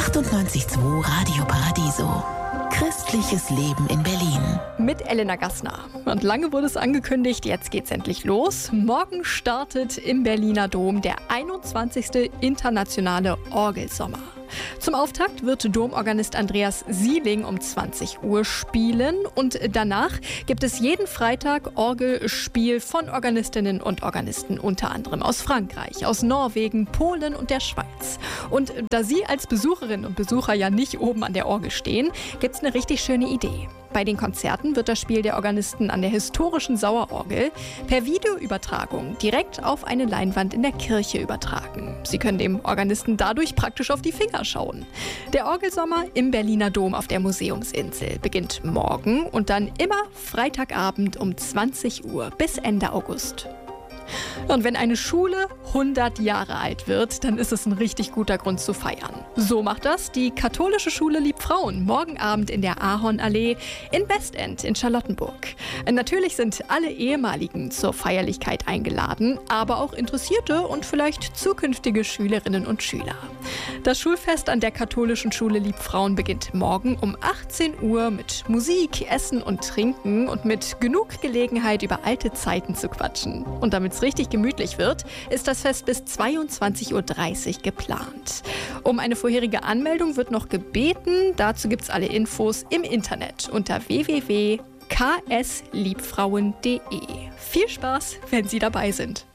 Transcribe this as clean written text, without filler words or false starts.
98.2 Radio Paradiso. Christliches Leben in Berlin. Mit Elena Gassner. Und lange wurde es angekündigt, jetzt geht's endlich los. Morgen startet im Berliner Dom der 21. Internationale Orgelsommer. Zum Auftakt wird Domorganist Andreas Sieling um 20 Uhr spielen und danach gibt es jeden Freitag Orgelspiel von Organistinnen und Organisten, unter anderem aus Frankreich, aus Norwegen, Polen und der Schweiz. Und da Sie als Besucherinnen und Besucher ja nicht oben an der Orgel stehen, gibt es eine richtig schöne Idee. Bei den Konzerten wird das Spiel der Organisten an der historischen Sauerorgel per Videoübertragung direkt auf eine Leinwand in der Kirche übertragen. Sie können dem Organisten dadurch praktisch auf die Finger schauen. Der Orgelsommer im Berliner Dom auf der Museumsinsel beginnt morgen und dann immer Freitagabend um 20 Uhr bis Ende August. Und wenn eine Schule 100 Jahre alt wird, dann ist es ein richtig guter Grund zu feiern. So macht das die Katholische Schule Liebfrauen morgen Abend in der Ahornallee in Westend in Charlottenburg. Natürlich sind alle Ehemaligen zur Feierlichkeit eingeladen, aber auch interessierte und vielleicht zukünftige Schülerinnen und Schüler. Das Schulfest an der Katholischen Schule Liebfrauen beginnt morgen um 18 Uhr mit Musik, Essen und Trinken und mit genug Gelegenheit über alte Zeiten zu quatschen. Und damit es richtig gemütlich wird, ist das Fest bis 22:30 Uhr geplant. Um eine vorherige Anmeldung wird noch gebeten. Dazu gibt es alle Infos im Internet unter www.ksliebfrauen.de. Viel Spaß, wenn Sie dabei sind.